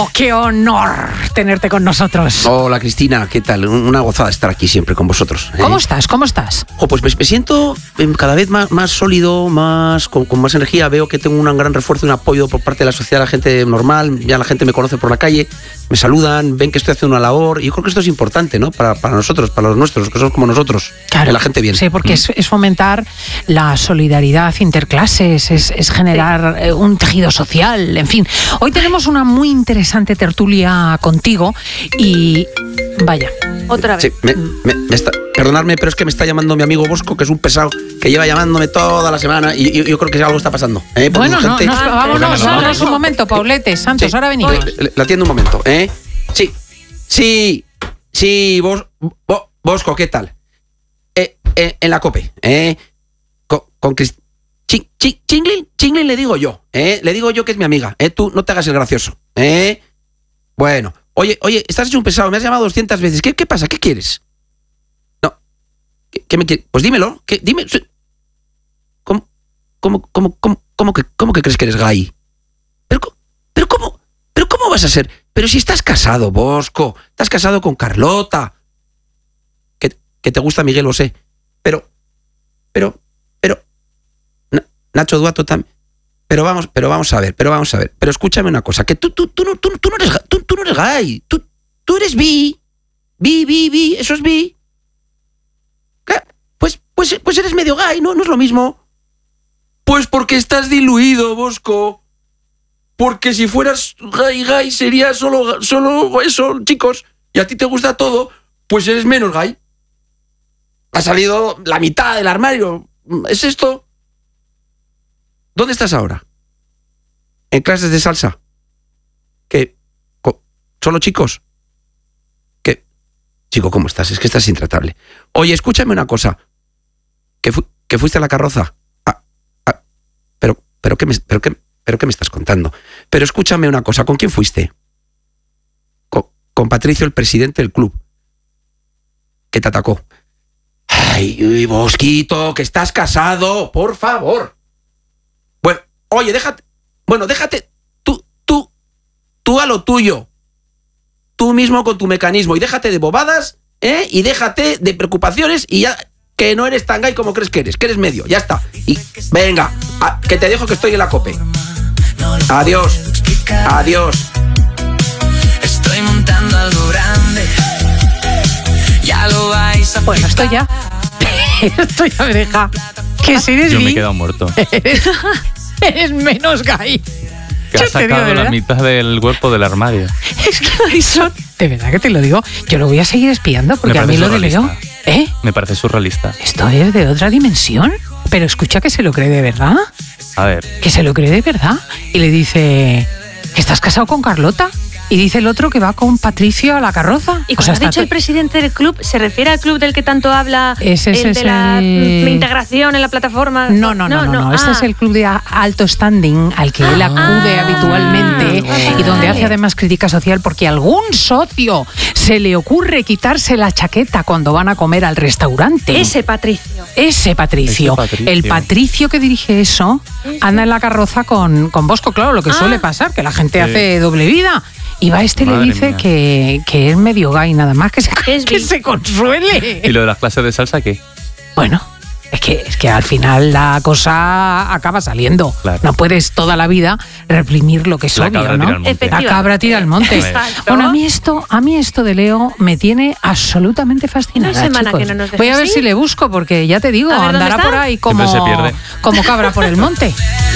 Bosco, qué honor tenerte con nosotros. Hola, Cristina, ¿qué tal? Una gozada estar aquí siempre con vosotros. ¿Cómo estás? ¿Cómo estás? Pues me siento cada vez más sólido, con más energía. Veo que tengo un gran refuerzo y un apoyo por parte de la sociedad, la gente normal. Ya la gente me conoce por la calle, me saludan, ven que estoy haciendo una labor. Y yo creo que esto es importante, ¿no? Para nosotros, para los nuestros, que somos como nosotros. Claro, que la gente viene. Sí, porque es fomentar la solidaridad interclases, es generar un tejido social, en fin. Hoy tenemos una muy interesante tertulia contigo y vaya. Otra vez. Sí, perdonadme, pero es que me está llamando mi amigo Bosco, que es un pesado, que lleva llamándome toda la semana y yo creo que algo está pasando. Bueno, vámonos un momento, Paulete, Santos, sí, ahora venimos. La atiendo un momento, ¿eh? Sí, Bosco, ¿qué tal? En la COPE, con Cristina. Chinglin le digo yo, le digo yo que es mi amiga, tú no te hagas el gracioso, Bueno, oye, estás hecho un pesado, me has llamado 200 veces, ¿qué pasa? ¿Qué quieres? No, ¿qué me quieres? Pues dímelo, dime. ¿Cómo que crees que eres gay? ¿Pero cómo vas a ser? Pero si estás casado, Bosco, estás casado con Carlota. Que te gusta Miguel, lo sé, pero Nacho Duato también. Pero vamos a ver. Pero escúchame una cosa, que tú no eres gay. Tú eres bi. Bi, eso es bi. Pues eres medio gay, ¿no? No es lo mismo. Pues porque estás diluido, Bosco. Porque si fueras gay sería solo eso, chicos. Y a ti te gusta todo, pues eres menos gay. Ha salido la mitad del armario. ¿Es esto? ¿Dónde estás ahora? ¿En clases de salsa? ¿Qué? ¿Solo chicos? ¿Qué? Chico, ¿cómo estás? Es que estás intratable. Oye, escúchame una cosa. ¿Que fuiste a la carroza? ¿Pero qué me estás contando? Pero escúchame una cosa. ¿Con quién fuiste? Con Patricio, el presidente del club. Que te atacó. Ay, Bosquito, que estás casado, por favor. Bueno, oye, déjate, tú a lo tuyo, tú mismo con tu mecanismo, y déjate de bobadas, y déjate de preocupaciones, y ya, que no eres tan gay como crees que eres medio, ya está. Y venga, que te dejo que estoy en la COPE. Adiós. Estoy montando algo grande. Ya lo vais a Bueno, esto ya me deja. Que si eres Yo bi, me he quedado muerto. eres menos gay. Que has sacado la mitad del cuerpo del armario. Es que Marisol, de verdad que te lo digo, yo lo voy a seguir espiando porque a mí lo de Leo, Me parece surrealista. esto es de otra dimensión. Pero escucha que se lo cree de verdad. A ver. Que se lo cree de verdad. Y le dice que estás casado con Carlota. Y dice el otro que va con Patricio a la carroza. Y cuando has dicho el presidente del club, ¿se refiere al club del que tanto habla? Ese de la integración en la plataforma. No. Este es el club de alto standing al que él acude habitualmente y donde hace además crítica social porque a algún socio se le ocurre quitarse la chaqueta cuando van a comer al restaurante. Ese Patricio. El Patricio que dirige eso anda en la carroza con Bosco, claro, lo que suele pasar, que la gente hace doble vida. Y va le dice que es medio gay, nada más, que se consuele. ¿Y lo de las clases de salsa qué? Bueno, es que al final la cosa acaba saliendo. Claro. No puedes toda la vida reprimir lo que es obvio, ¿no? La cabra tira al monte. Bueno, a mí esto de Leo me tiene absolutamente fascinada. Una semana chicos. que no nos deja Voy a ver así. si le busco, porque ya te digo, A ver, ¿dónde andará está? por ahí Siempre se pierde. como cabra por el monte.